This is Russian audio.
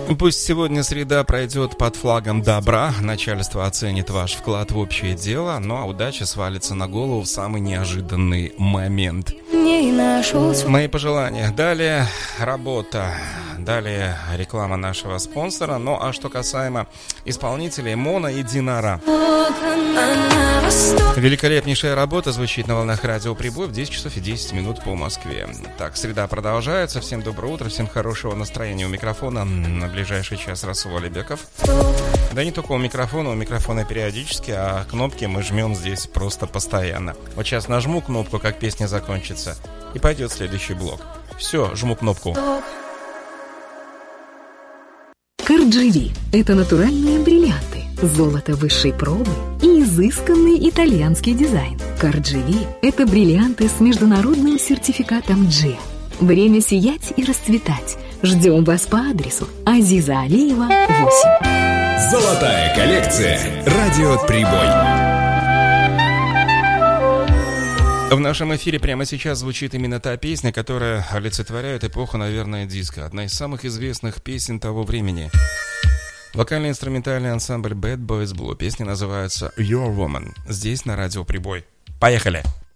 Пусть сегодня среда пройдет под флагом добра, начальство оценит ваш вклад в общее дело, ну а удача свалится на голову в самый неожиданный момент. Мои пожелания. Далее работа, далее реклама нашего спонсора. Ну а что касаемо исполнителей Мона и Динара. Великолепнейшая работа звучит на волнах радио Прибой в 10 часов и 10 минут по Москве. Так, среда продолжается. Всем доброе утро, всем хорошего настроения. У микрофона на ближайший час Расул Алибеков. Да не только у микрофона периодически, а кнопки мы жмем здесь просто постоянно. Вот сейчас нажму кнопку, как песня закончится, и пойдет следующий блок. Все, жму кнопку. Кардживи – это натуральные бриллианты, золото высшей пробы и изысканный итальянский дизайн. Кардживи – это бриллианты с международным сертификатом G. Время сиять и расцветать. Ждем вас по адресу Азиза Алиева, 8. Золотая коллекция. Радио Прибой. В нашем эфире прямо сейчас звучит именно та песня, которая олицетворяет эпоху, наверное, диска. Одна из самых известных песен того времени. Вокально-инструментальный ансамбль Bad Boys Blue. Песня называется Your Woman. Здесь на радио Прибой. Поехали!